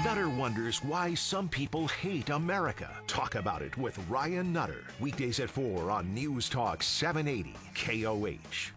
Nutter wonders why some people hate America. Talk about it with Ryan Nutter. Weekdays at 4 on News Talk 780 KOH.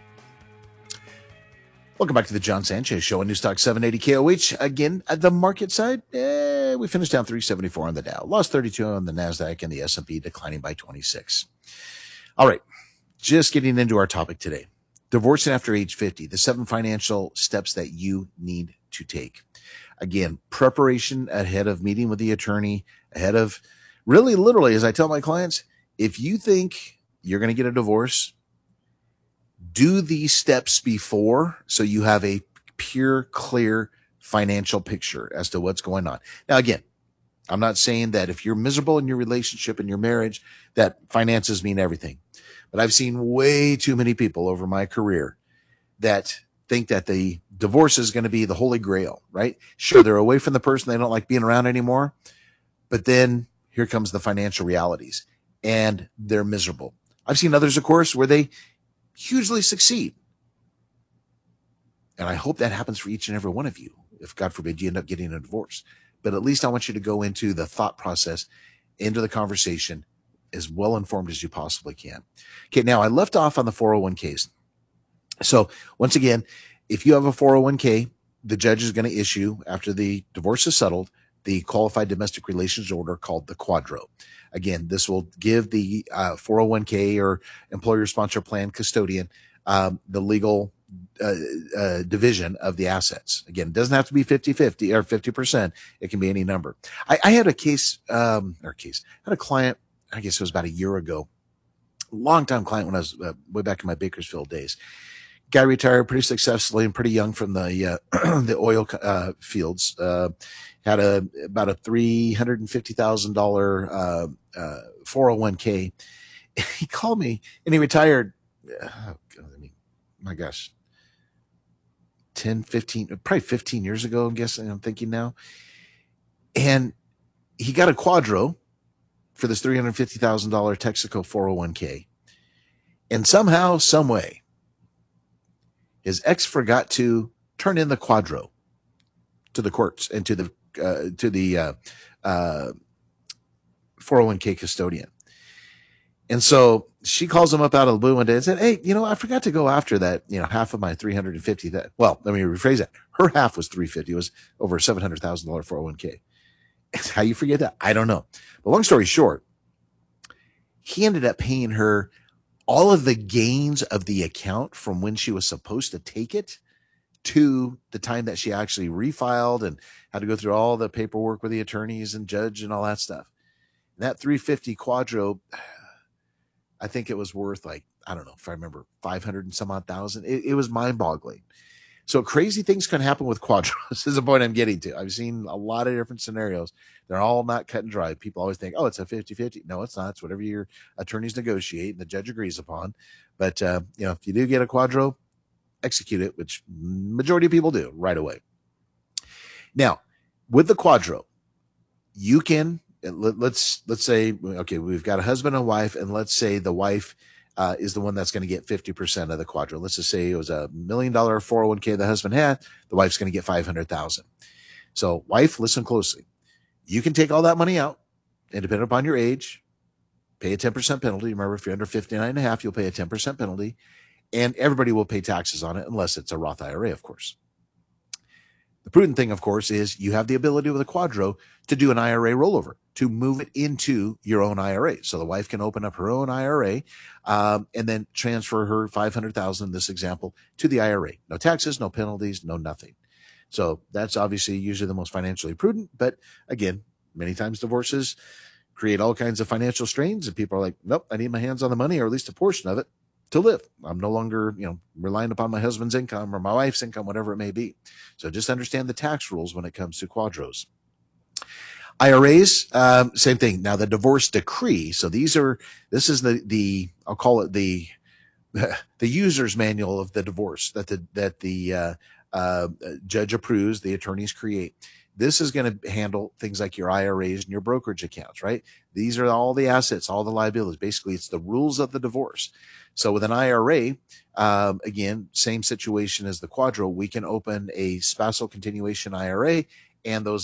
Welcome back to the John Sanchez Show on News Talk 780 KOH. Again, at the market side, we finished down 374 on the Dow. Lost 32 on the NASDAQ, and the S&P declining by 26. All right, just getting into our topic today. Divorcing after age 50, the 7 financial steps that you need to take. Again, preparation ahead of meeting with the attorney, ahead of really literally, as I tell my clients, if you think you're going to get a divorce, do these steps before so you have a pure, clear financial picture as to what's going on. Now, again, I'm not saying that if you're miserable in your relationship and your marriage, that finances mean everything. But I've seen way too many people over my career that think that the divorce is going to be the holy grail, right? Sure, they're away from the person they don't like being around anymore, but then here comes the financial realities, and they're miserable. I've seen others, of course, where they hugely succeed. And I hope that happens for each and every one of you, if God forbid you end up getting a divorce. But at least I want you to go into the thought process, into the conversation, as well informed as you possibly can. Okay, now I left off on the 401ks. So once again, if you have a 401k, the judge is going to issue, after the divorce is settled, the qualified domestic relations order called the Quadro. Again, this will give the 401k or employer sponsor plan custodian the legal division of the assets. Again, it doesn't have to be 50-50 or 50%. It can be any number. I had a I had a client, I guess it was about a year ago, long-time client when I was way back in my Bakersfield days. Guy retired pretty successfully and pretty young from the the oil fields. Had about a $350,000 401k. He called me and he retired. My gosh, 10, 15, probably 15 years ago. I'm thinking now. And he got a Quadro for this $350,000 Texaco 401k. And somehow, some way, his ex forgot to turn in the Quadro to the courts and to the 401k custodian. And so she calls him up out of the blue one day and said, "Hey, I forgot to go after that, half of my 350. Well, let me rephrase that. Her half was 350. It was over a $700,000 401k. How you forget that? I don't know. But long story short, he ended up paying her all of the gains of the account from when she was supposed to take it to the time that she actually refiled and had to go through all the paperwork with the attorneys and judge and all that stuff. And that 350 Quadro, I think it was worth I don't know if I remember, 500 and some odd thousand. It was mind boggling. So crazy things can happen with Quadros is the point I'm getting to. I've seen a lot of different scenarios. They're all not cut and dry. People always think, oh, it's a 50-50. No, it's not. It's whatever your attorneys negotiate and the judge agrees upon. But, if you do get a Quadro, execute it, which majority of people do right away. Now, with the Quadro, you can, let's say, okay, we've got a husband and wife, and let's say the wife is the one that's going to get 50% of the Quadro. Let's just say it was $1 million 401k the husband had. The wife's going to get 500,000. So wife, listen closely. You can take all that money out, and depending upon your age, pay a 10% penalty. Remember, if you're under 59 and a half, you'll pay a 10% penalty, and everybody will pay taxes on it unless it's a Roth IRA, of course. The prudent thing, of course, is you have the ability with a Quadro to do an IRA rollover, to move it into your own IRA. So the wife can open up her own IRA and then transfer her $500,000 in this example to the IRA. No taxes, no penalties, no nothing. So that's obviously usually the most financially prudent. But again, many times divorces create all kinds of financial strains, and people are like, nope, I need my hands on the money, or at least a portion of it, to live. I'm no longer, relying upon my husband's income or my wife's income, whatever it may be. So just understand the tax rules when it comes to Quadros. IRAs, same thing. Now the divorce decree. So this is the I'll call it the user's manual of the divorce that the judge approves, the attorneys create. This is going to handle things like your IRAs and your brokerage accounts, right? These are all the assets, all the liabilities. Basically, it's the rules of the divorce. So with an IRA, again, same situation as the Quadro, we can open a spousal continuation IRA, and those